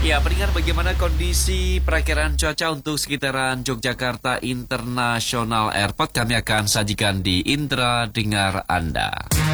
Ya, pendengar, bagaimana kondisi perakiraan cuaca untuk sekitaran Yogyakarta International Airport? Kami akan sajikan di Indra Dengar Anda.